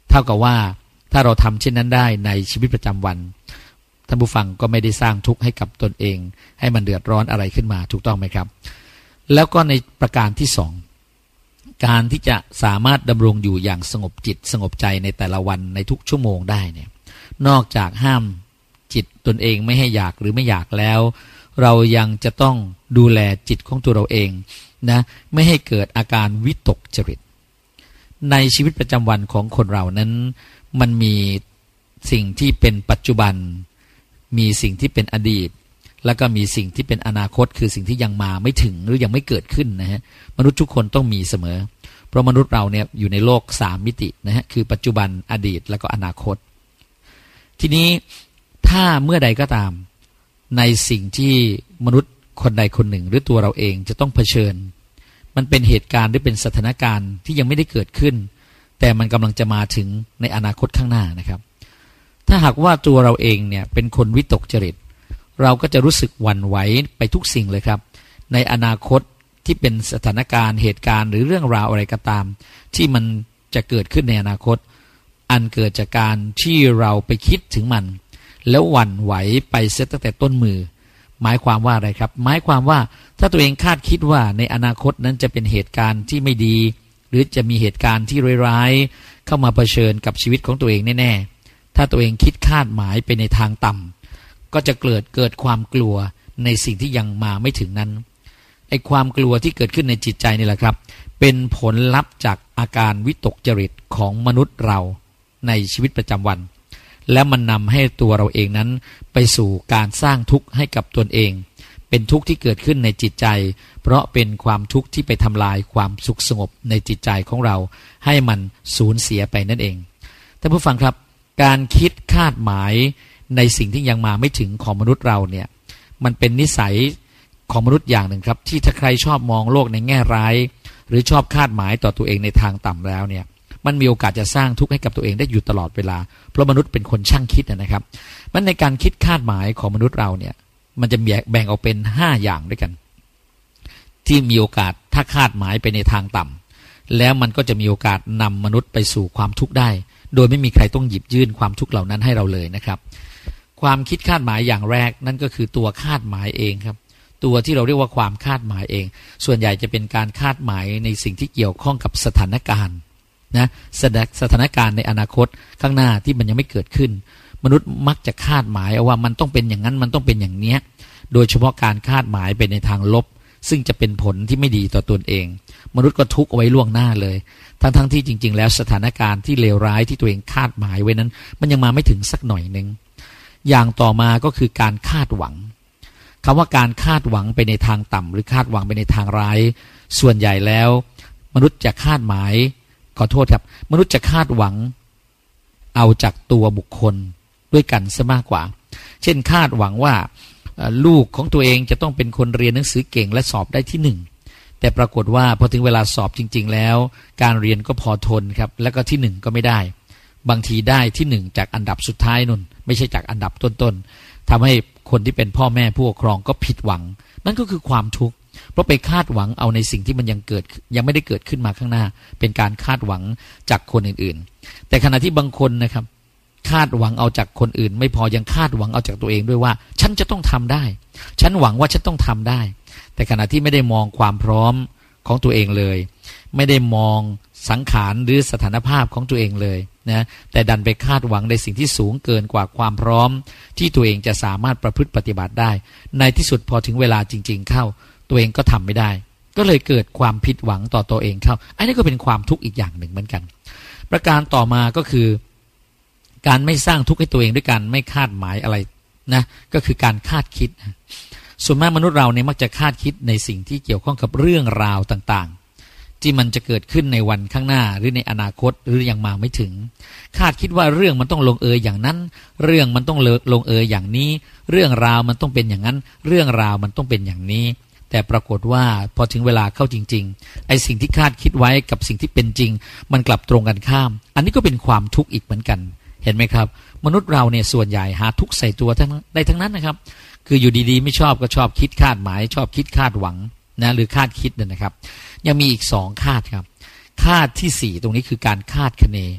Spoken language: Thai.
เท่ากับว่าถ้าเราทำเช่นนั้นได้ในชีวิตประจำวันท่านผู้ฟังก็ไม่ได้สร้างทุกข์ให้กับตนเองให้มันเดือดร้อนอะไรขึ้นมาถูกต้องไหมครับแล้วก็ในประการที่สองการที่จะสามารถดำรงอยู่อย่างสงบจิตสงบใจในแต่ละวันในทุกชั่วโมงได้เนี่ยนอกจากห้ามจิตตนเองไม่ให้อยากหรือไม่อยากแล้วเรายังจะต้องดูแลจิตของตัวเราเองนะไม่ให้เกิดอาการวิตกจริตในชีวิตประจำวันของคนเรานั้นมันมีสิ่งที่เป็นปัจจุบันมีสิ่งที่เป็นอดีตแล้วก็มีสิ่งที่เป็นอนาคตคือสิ่งที่ยังมาไม่ถึงหรือยังไม่เกิดขึ้นนะฮะมนุษย์ทุกคนต้องมีเสมอเพราะมนุษย์เราเนี่ยอยู่ในโลก3มิตินะฮะคือปัจจุบันอดีตแล้วก็อนาคตทีนี้ถ้าเมื่อใดก็ตามในสิ่งที่มนุษย์คนใดคนหนึ่งหรือตัวเราเองจะต้องเผชิญมันเป็นเหตุการณ์หรือเป็นสถานการณ์ที่ยังไม่ได้เกิดขึ้นแต่มันกำลังจะมาถึงในอนาคตข้างหน้านะครับถ้าหากว่าตัวเราเองเนี่ยเป็นคนวิตกจริตเราก็จะรู้สึกหวั่นไหวไปทุกสิ่งเลยครับในอนาคตที่เป็นสถานการณ์เหตุการณ์หรือเรื่องราวอะไรก็ตามที่มันจะเกิดขึ้นในอนาคตอันเกิดจากการที่เราไปคิดถึงมันแล้วหวั่นไหวไปเสียตั้งแต่ต้นมือหมายความว่าอะไรครับหมายความว่าถ้าตัวเองคาดคิดว่าในอนาคตนั้นจะเป็นเหตุการณ์ที่ไม่ดีหรือจะมีเหตุการณ์ที่ร้ายๆเข้ามาเผชิญกับชีวิตของตัวเองแน่ๆถ้าตัวเองคิดคาดหมายไปในทางต่ำก็จะเกิดความกลัวในสิ่งที่ยังมาไม่ถึงนั้นไอ้ความกลัวที่เกิดขึ้นในจิตใจนี่แหละครับเป็นผลลัพธ์จากอาการวิตกจริตของมนุษย์เราในชีวิตประจำวันและมันนำให้ตัวเราเองนั้นไปสู่การสร้างทุกข์ให้กับตนเองเป็นทุกข์ที่เกิดขึ้นในจิตใจเพราะเป็นความทุกข์ที่ไปทำลายความสุขสงบในจิตใจของเราให้มันสูญเสียไปนั่นเองท่านผู้ฟังครับการคิดคาดหมายในสิ่งที่ยังมาไม่ถึงของมนุษย์เราเนี่ยมันเป็นนิสัยของมนุษย์อย่างหนึ่งครับที่ถ้าใครชอบมองโลกในแง่ร้ายหรือชอบคาดหมายต่อตัวเองในทางต่ำแล้วเนี่ยมันมีโอกาสจะสร้างทุกข์ให้กับตัวเองได้อยู่ตลอดเวลาเพราะมนุษย์เป็นคนช่างคิดนะครับมันในการคิดคาดหมายของมนุษย์เราเนี่ยมันจะแบ่งออกเป็น5อย่างด้วยกันที่มีโอกาสถ้าคาดหมายไปในทางต่ำแล้วมันก็จะมีโอกาสนำมนุษย์ไปสู่ความทุกข์ได้โดยไม่มีใครต้องหยิบยื่นความทุกข์เหล่านั้นให้เราเลยนะครับความคิดคาดหมายอย่างแรกนั่นก็คือตัวคาดหมายเองครับตัวที่เราเรียกว่าความคาดหมายเองส่วนใหญ่จะเป็นการคาดหมายในสิ่งที่เกี่ยวข้องกับสถานการณ์นะสถานการณ์ในอนาคตข้างหน้าที่มันยังไม่เกิดขึ้นมนุษย์มักจะคาดหมายว่ามันต้องเป็นอย่างนั้นมันต้องเป็นอย่างเนี้ยโดยเฉพาะการคาดหมายไปในทางลบซึ่งจะเป็นผลที่ไม่ดีต่อตนเองมนุษย์ก็ทุกข์เอาไว้ล่วงหน้าเลยทั้งที่จริงๆแล้วสถานการณ์ที่เลวร้ายที่ตัวเองคาดหมายไว้นั้นมันยังมาไม่ถึงสักหน่อยนึงอย่างต่อมาก็คือการคาดหวังคำว่าการคาดหวังไปในทางต่ำหรือคาดหวังไปในทางร้ายส่วนใหญ่แล้วมนุษย์จะคาดหมายขอโทษครับมนุษย์จะคาดหวังเอาจากตัวบุคคลด้วยกันซะมากกว่าเช่นคาดหวังว่าลูกของตัวเองจะต้องเป็นคนเรียนหนังสือเก่งและสอบได้ที่1แต่ปรากฏว่าพอถึงเวลาสอบจริงๆแล้วการเรียนก็พอทนครับแล้วก็ที่1ก็ไม่ได้บางทีได้ที่1จากอันดับสุดท้ายนู่นไม่ใช่จากอันดับต้นๆทำให้คนที่เป็นพ่อแม่ผู้ปกครองก็ผิดหวังนั่นก็คือความทุกข์เพราะไปคาดหวังเอาในสิ่งที่มันยังไม่ได้เกิดขึ้นมาข้างหน้าเป็นการคาดหวังจากคนอื่นๆแต่ขณะที่บางคนนะครับคาดหวังเอาจากคนอื่นไม่พอยังคาดหวังเอาจากตัวเองด้วยว่าฉันจะต้องทำได้ฉันหวังว่าฉันต้องทำได้แต่ขณะที่ไม่ได้มองความพร้อมของตัวเองเลยไม่ได้มองสังขารหรือสถานภาพของตัวเองเลยนะแต่ดันไปคาดหวังในสิ่งที่สูงเกินกว่าความพร้อมที่ตัวเองจะสามารถประพฤติปฏิบัติได้ในที่สุดพอถึงเวลาจริงๆเข้าตัวเองก็ทำไม่ได้ก็เลยเกิดความผิดหวังต่อตัวเองเข้าอันนี้ก็เป็นความทุกข์อีกอย่างหนึ่งเหมือนกันประการต่อมาก็คือการไม่สร้างทุกข์ให้ตัวเองด้วยการไม่คาดหมายอะไรนะก็คือการคาดคิดส่วนมากมนุษย์เราเนี่ยมักจะคาดคิดในสิ่งที่เกี่ยวข้องกับเรื่องราวต่างๆที่มันจะเกิดขึ้นในวันข้างหน้าหรือในอนาคตหรือยังมาไม่ถึงคาดคิดว่าเรื่องมันต้องลงเอยอย่างนั้นเรื่องมันต้องลงเอยอย่างนี้เรื่องราวมันต้องเป็นอย่างนั้นเรื่องราวมันต้องเป็นอย่างนี้แต่ปรากฏว่าพอถึงเวลาเข้าจริงๆไอ้สิ่งที่คาดคิดไว้กับสิ่งที่เป็นจริงมันกลับตรงกันข้ามอันนี้ก็เป็นความทุกข์อีกเหมือนกันเห็นไหมครับมนุษย์เราเนี่ยส่วนใหญ่หาทุกข์ใส่ตัวได้ทั้งนั้นนะครับคืออยู่ดีๆไม่ชอบก็ชอบคิดคาดหมายชอบคิดคาดหวังนะหรือคาดคิดนะครับยังมีอีก2คาดครับคาดที่4ตรงนี้คือการคาดคะเน